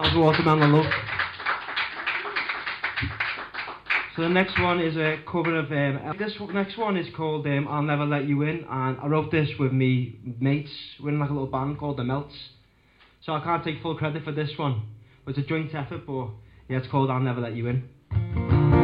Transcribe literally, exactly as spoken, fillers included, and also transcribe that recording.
was Watermelon of Love. So the next one is a cover of, um, this next one is called um, I'll Never Let You In, and I wrote this with me mates. We're in like a little band called The Melts. So I can't take full credit for this one. It's a joint effort, but yeah, it's called I'll Never Let You In.